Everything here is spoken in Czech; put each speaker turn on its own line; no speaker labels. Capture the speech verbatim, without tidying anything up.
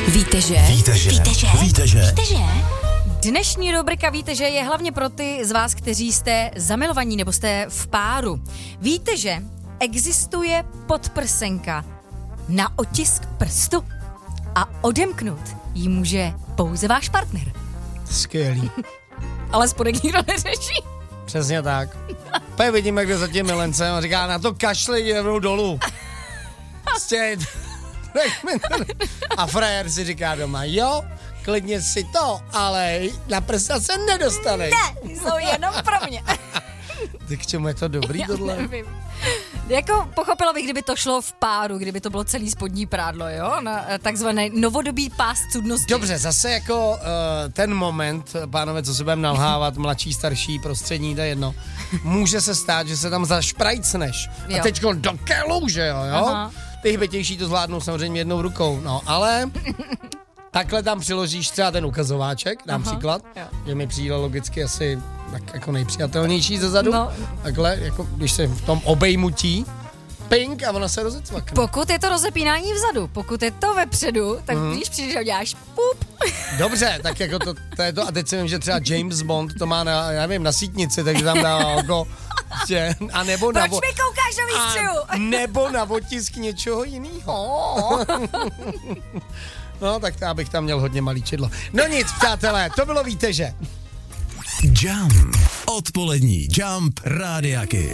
Víte, že?
Víte, že?
Víte, že?
Víte, že?
Víte, že? Dnešní rubrika Víte, že je hlavně pro ty z vás, kteří jste zamilovaní nebo jste v páru. Víte, že existuje podprsenka na otisk prstu a odemknout ji může pouze váš partner.
Skvělý.
Ale spodek nikdo neřeší.
Přesně tak. Pak vidíme, kde za tím milencem a říká, na to kašli, jdou dolů. Prostě, a frajer si říká doma, jo, klidně si to, ale na prsta se nedostaneš.
Ne, jsou jenom pro mě.
Tak k čemu je to dobrý tohle?
Nevím. Jako pochopila bych, kdyby to šlo v páru, kdyby to bylo celý spodní prádlo, jo? Na takzvaný novodobý pás cudnosti.
Dobře, zase jako uh, ten moment, pánové, co se budeme nalhávat, mladší, starší, prostřední, to je jedno, může se stát, že se tam zašprajcneš. A
Jo.
teďko do kelouže, jo, jo?
Aha.
Ty hbetější to zvládnou samozřejmě jednou rukou, no, ale takhle tam přiložíš třeba ten ukazováček, dám
Aha,
příklad,
jo.
že mi přijde logicky asi tak jako nejpřijatelnější ze zadu,
No.
takhle, jako když se v tom obejmutí, ping a ono se rozecvakne.
Pokud je to rozepínání vzadu, pokud je to vepředu, tak
Mhm.
když přijdeš a uděláš pup.
Dobře, tak jako to, to je to, a teď si vím, že třeba James Bond to má na, já nevím, na sítnici, takže tam dává jako, že, a nebo na,
Proč
vo-
mi koukáš do výstřihu?
a nebo na otisk něčeho jiného. No, tak to já bych tam měl hodně malý čidlo. No nic, přátelé, to bylo Víte, že?
Jump. Odpolední Jump Rádia Kiss.